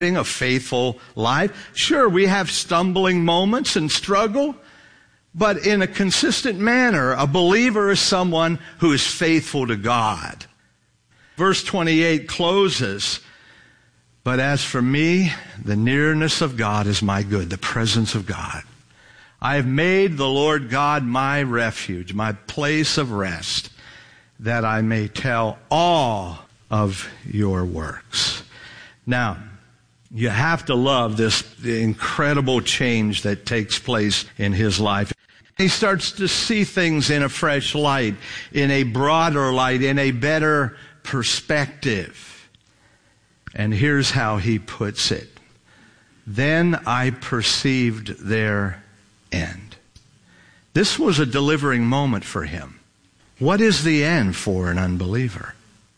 a faithful life. Sure, we have stumbling moments and struggle, but in a consistent manner. A believer is someone who is faithful to God. Verse 28 closes, "But as for me, the nearness of God is my good," the presence of God. "I have made the Lord God my refuge, my place of rest, that I may tell all of your works." Now, you have to love the incredible change that takes place in his life. He starts to see things in a fresh light, in a broader light, in a better perspective. And here's how he puts it. "Then I perceived their end." This was a delivering moment for him. What is the end for an unbeliever?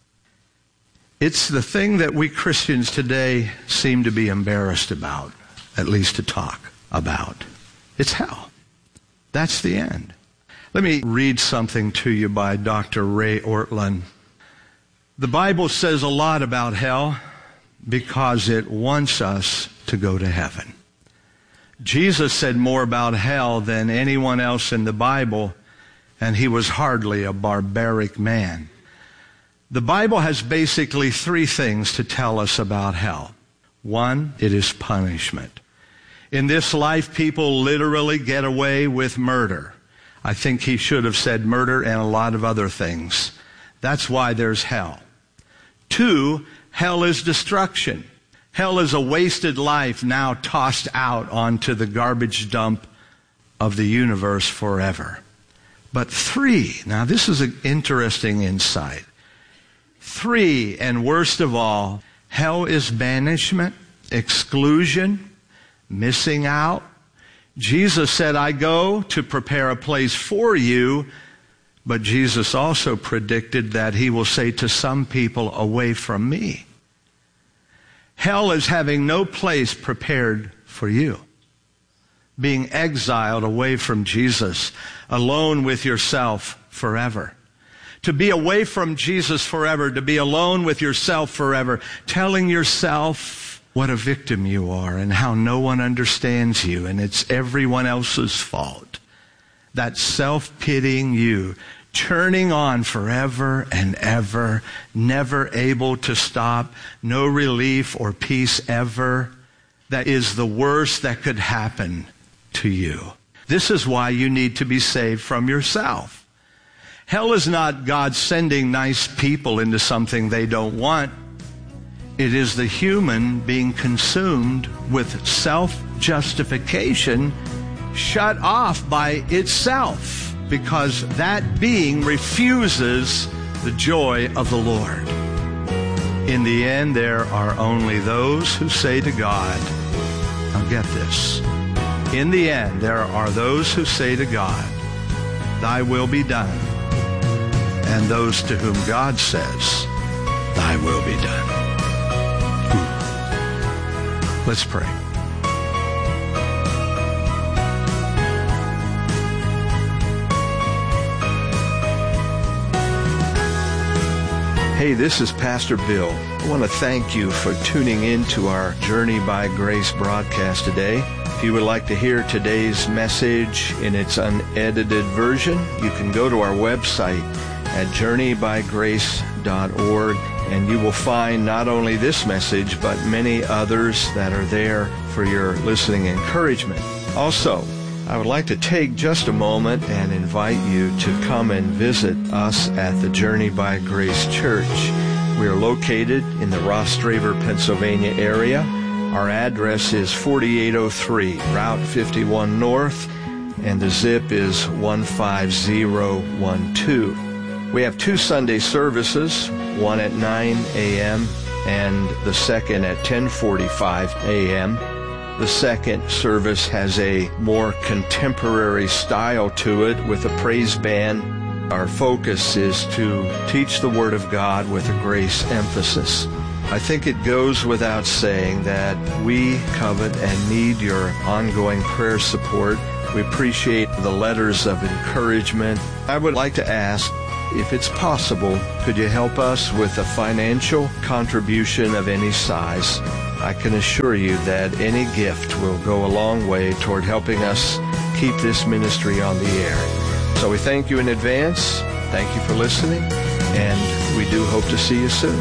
It's the thing that we Christians today seem to be embarrassed about, at least to talk about. It's hell. That's the end. Let me read something to you by Dr. Ray Ortlund. The Bible says a lot about hell because it wants us to go to heaven. Jesus said more about hell than anyone else in the Bible, and he was hardly a barbaric man. The Bible has basically three things to tell us about hell. One, it is punishment. In this life, people literally get away with murder. I think he should have said murder and a lot of other things. That's why there's hell. Two, hell is destruction. Hell is a wasted life now tossed out onto the garbage dump of the universe forever. But three, now this is an interesting insight. Three, and worst of all, hell is banishment, exclusion, missing out. Jesus said, "I go to prepare a place for you," but Jesus also predicted that he will say to some people, "Away from me." Hell is having no place prepared for you. Being exiled away from Jesus, alone with yourself forever. To be away from Jesus forever, to be alone with yourself forever, telling yourself what a victim you are and how no one understands you and it's everyone else's fault. That self-pitying you, churning on forever and ever, never able to stop, no relief or peace ever. That is the worst that could happen to you. This is why you need to be saved from yourself. Hell is not God sending nice people into something they don't want. It is the human being consumed with self-justification, shut off by itself, because that being refuses the joy of the Lord. In the end, there are only those who say to God, now get this, in the end, there are those who say to God, "Thy will be done," and those to whom God says, "Thy will be done." Let's pray. Hey, this is Pastor Bill. I want to thank you for tuning in to our Journey by Grace broadcast today. If you would like to hear today's message in its unedited version, you can go to our website at journeybygrace.org, and you will find not only this message, but many others that are there for your listening encouragement. Also, I would like to take just a moment and invite you to come and visit us at the Journey by Grace Church. We are located in the Rostraver, Pennsylvania area. Our address is 4803 Route 51 North, and the zip is 15012. We have two Sunday services, one at 9 a.m. and the second at 10:45 a.m. The second service has a more contemporary style to it with a praise band. Our focus is to teach the Word of God with a grace emphasis. I think it goes without saying that we covet and need your ongoing prayer support. We appreciate the letters of encouragement. I would like to ask, if it's possible, could you help us with a financial contribution of any size? I can assure you that any gift will go a long way toward helping us keep this ministry on the air. So we thank you in advance. Thank you for listening, and we do hope to see you soon.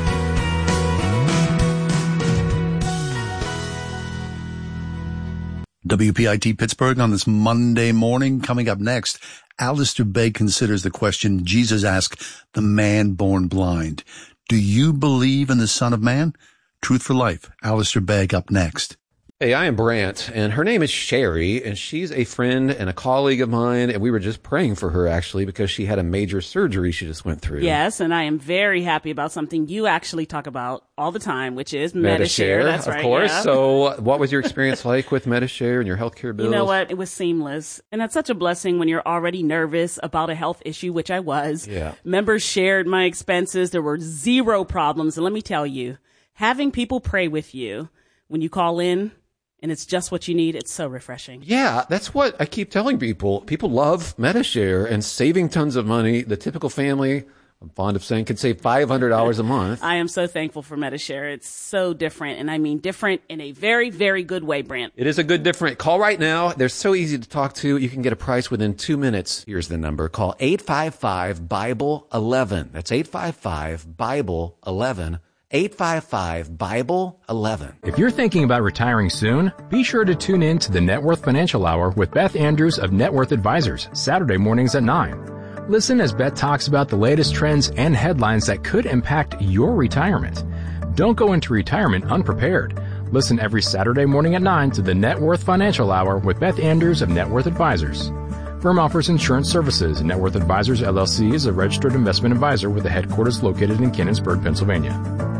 WPIT Pittsburgh on this Monday morning. Coming up next, Alistair Begg considers the question Jesus asked the man born blind. Do you believe in the Son of Man? Truth for Life. Alistair Begg up next. Hey, I am Brant, and her name is Sherry, and she's a friend and a colleague of mine, and we were just praying for her, actually, because she had a major surgery she just went through. Yes, and I am very happy about something you actually talk about all the time, which is Medi-Share. That's right, of course. Yeah. So what was your experience like with Medi-Share and your healthcare bills? You know what? It was seamless, and that's such a blessing when you're already nervous about a health issue, which I was. Yeah. Members shared my expenses. There were zero problems, and let me tell you, having people pray with you when you call in, and it's just what you need, it's so refreshing. Yeah, that's what I keep telling people. People love Medi-Share and saving tons of money. The typical family, I'm fond of saying, could save $500 a month. I am so thankful for Medi-Share. It's so different, and I mean different in a very, very good way, Brant. It is a good different. Call right now. They're so easy to talk to. You can get a price within 2 minutes. Here's the number. Call 855-BIBLE-11. That's 855-BIBLE-11. 855-BIBLE-11. If you're thinking about retiring soon, be sure to tune in to the Net Worth Financial Hour with Beth Andrews of Net Worth Advisors, Saturday mornings at 9. Listen as Beth talks about the latest trends and headlines that could impact your retirement. Don't go into retirement unprepared. Listen every Saturday morning at 9 to the Net Worth Financial Hour with Beth Andrews of Net Worth Advisors. Firm offers insurance services. Net Worth Advisors, LLC is a registered investment advisor with a headquarters located in Canonsburg, Pennsylvania.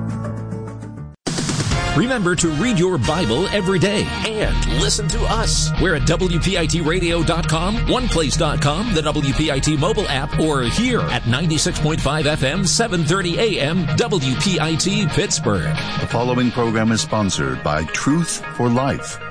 Remember to read your Bible every day and listen to us. We're at WPITradio.com, OnePlace.com, the WPIT mobile app, or here at 96.5 FM, 730 AM, WPIT Pittsburgh. The following program is sponsored by Truth for Life.